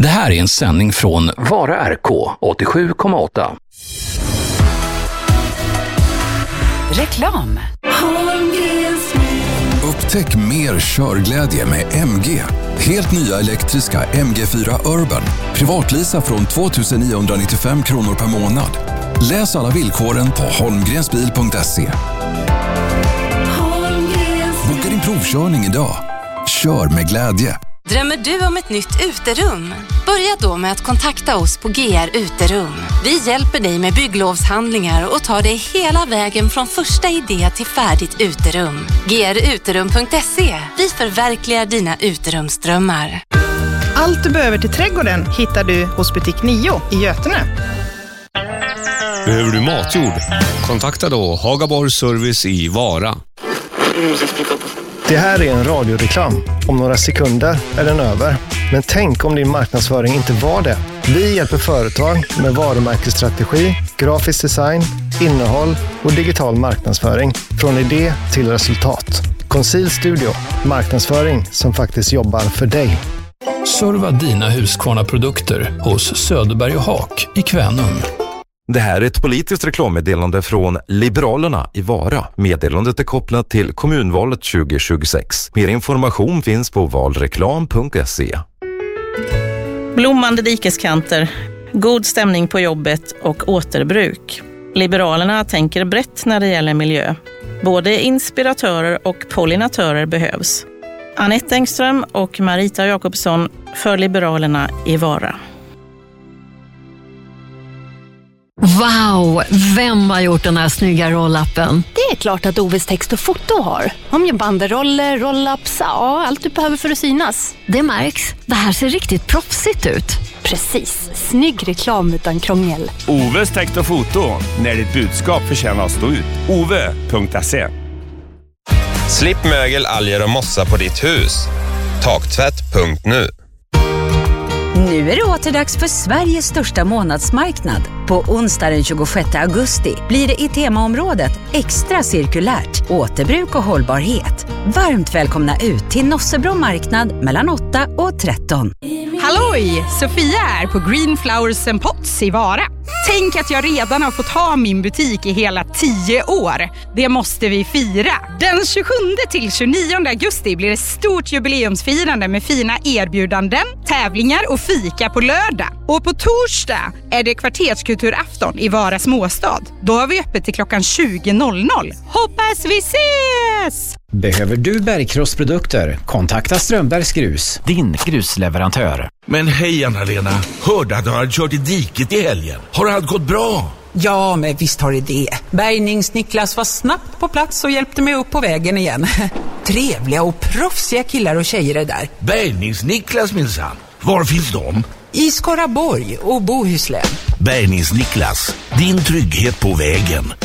Det här är en sändning från Vara RK 87,8. Reklam. Upptäck mer körglädje med MG. Helt nya elektriska MG4 Urban. Privatlisa från 2995 kronor per månad. Läs alla villkoren på holmgrensbil.se. Boka din provkörning idag. Kör med glädje. Drömmer du om ett nytt uterum? Börja då med att kontakta oss på GR Uterum. Vi hjälper dig med bygglovshandlingar och tar dig hela vägen från första idé till färdigt uterum. gruterum.se. Vi förverkligar dina uterumsdrömmar. Allt du behöver till trädgården hittar du hos butik 9 i Götene. Behöver du matjord? Kontakta då Hagaborg Service i Vara. Det här är en radioreklam. Om några sekunder är den över. Men tänk om din marknadsföring inte var det. Vi hjälper företag med varumärkesstrategi, grafisk design, innehåll och digital marknadsföring. Från idé till resultat. Conceal Studio. Marknadsföring som faktiskt jobbar för dig. Serva dina Husqvarna-produkter hos Söderberg och Haak i Kvänum. Det här är ett politiskt reklammeddelande från Liberalerna i Vara. Meddelandet är kopplat till kommunvalet 2026. Mer information finns på valreklam.se. Blommande dikeskanter, god stämning på jobbet och återbruk. Liberalerna tänker brett när det gäller miljö. Både inspiratörer och pollinatörer behövs. Anette Engström och Marita Jakobsson för Liberalerna i Vara. Wow, vem har gjort den här snygga roll-upen? Det är klart att Oves text och foto har. De gör banderoller, roll-ups, ja, allt du behöver för att synas. Det märks. Det här ser riktigt proffsigt ut. Precis, snygg reklam utan krångel. Oves text och foto, när ditt budskap förtjänar att stå ut. Ove.se. Slipp mögel, alger och mossa på ditt hus. Taktvätt.nu. Nu är det återdags för Sveriges största månadsmarknad. På onsdag den 26 augusti blir det i temaområdet extra cirkulärt, återbruk och hållbarhet. Varmt välkomna ut till Nossebro marknad mellan 8 och 13. Halloj! Sofia är på Green Flowers & Pots i Vara. Tänk att jag redan har fått ha min butik i hela 10 år. Det måste vi fira. Den 27 till 29 augusti blir det stort jubileumsfirande med fina erbjudanden, tävlingar och fika på lördag. Och på torsdag är det kvarterskulturafton i Vara småstad. Då har vi öppet till klockan 20.00. Hoppas vi ses! Behöver du bergkrossprodukter? Kontakta Strömbergs Grus, din grusleverantör. Men hej Anna-Lena, hörde att du har kört i diket i helgen. Har allt gått bra? Ja, men visst har det. Bärgnings-Niklas var snabbt på plats och hjälpte mig upp på vägen igen. Trevliga och proffsiga killar och tjejer är där. Bärgnings-Niklas minsann. Var finns de? I Skaraborg och Bohuslän. Bärgnings-Niklas, din trygghet på vägen.